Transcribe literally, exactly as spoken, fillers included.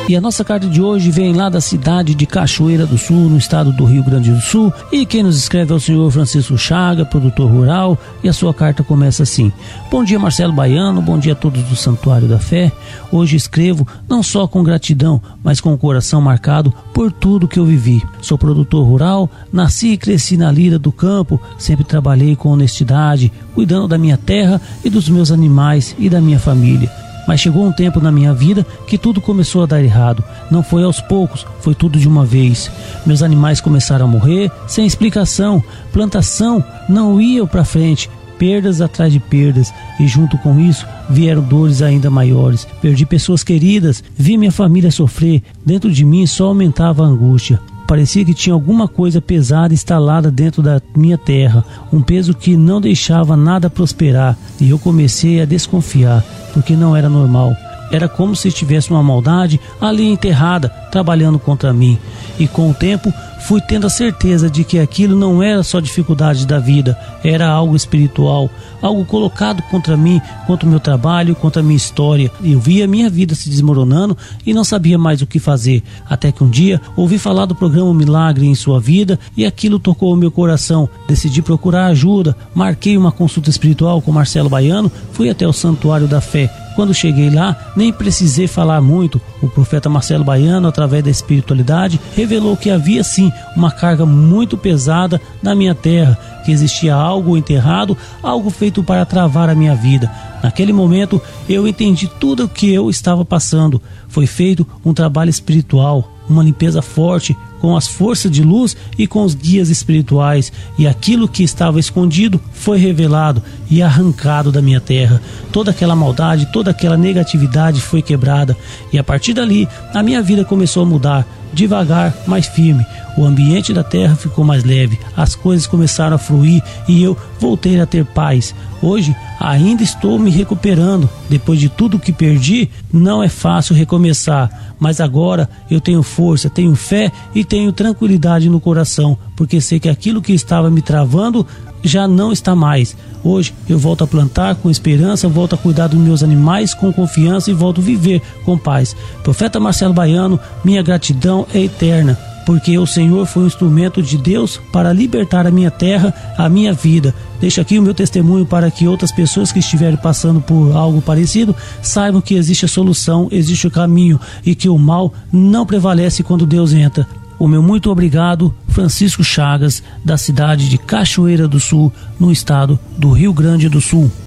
E a nossa carta de hoje vem lá da cidade de Cachoeira do Sul, no estado do Rio Grande do Sul. E quem nos escreve é o senhor Francisco Chaga, produtor rural. E a sua carta começa assim: bom dia, Marcelo Baiano, bom dia a todos do Santuário da Fé. Hoje escrevo não só com gratidão, mas com o coração marcado por tudo que eu vivi. Sou produtor rural, nasci e cresci na lida do campo, sempre trabalhei com honestidade, cuidando da minha terra e dos meus animais e da minha família. Mas chegou um tempo na minha vida que tudo começou a dar errado. Não foi aos poucos, foi tudo de uma vez. Meus animais começaram a morrer sem explicação. Plantação não ia para frente. Perdas atrás de perdas. E junto com isso vieram dores ainda maiores. Perdi pessoas queridas, vi minha família sofrer. Dentro de mim só aumentava a angústia. Parecia que tinha alguma coisa pesada instalada dentro da minha terra, um peso que não deixava nada prosperar, e eu comecei a desconfiar, porque não era normal. Era como se tivesse uma maldade ali enterrada, trabalhando contra mim. E com o tempo fui tendo a certeza de que aquilo não era só dificuldade da vida, era algo espiritual, algo colocado contra mim, contra o meu trabalho, contra a minha história. Eu via a minha vida se desmoronando e não sabia mais o que fazer, até que um dia ouvi falar do programa Milagre em Sua Vida e aquilo tocou o meu coração. Decidi procurar ajuda, marquei uma consulta espiritual com Marcelo Baiano, fui até o Santuário da Fé. Quando cheguei lá, nem precisei falar muito. O profeta Marcelo Baiano, através da espiritualidade, revelou que havia sim uma carga muito pesada na minha terra, que existia algo enterrado, algo feito para travar a minha vida. Naquele momento, eu entendi tudo o que eu estava passando. Foi feito um trabalho espiritual, uma limpeza forte, com as forças de luz e com os guias espirituais, e aquilo que estava escondido foi revelado e arrancado da minha terra. Toda aquela maldade, toda aquela negatividade foi quebrada, e a partir dali a minha vida começou a mudar, devagar, mais firme. O ambiente da terra ficou mais leve, as coisas começaram a fluir e eu voltei a ter paz. Hoje ainda estou me recuperando. Depois de tudo que perdi, não é fácil recomeçar, mas agora eu tenho força, tenho fé e tenho tranquilidade no coração, porque sei que aquilo que estava me travando já não está mais. Hoje eu volto a plantar com esperança, volto a cuidar dos meus animais com confiança e volto a viver com paz. Profeta Marcelo Baiano, minha gratidão é eterna, porque o Senhor foi um instrumento de Deus para libertar a minha terra, a minha vida. Deixo aqui o meu testemunho para que outras pessoas que estiverem passando por algo parecido saibam que existe a solução, existe o caminho e que o mal não prevalece quando Deus entra. O meu muito obrigado, Francisco Chagas, da cidade de Cachoeira do Sul, no estado do Rio Grande do Sul.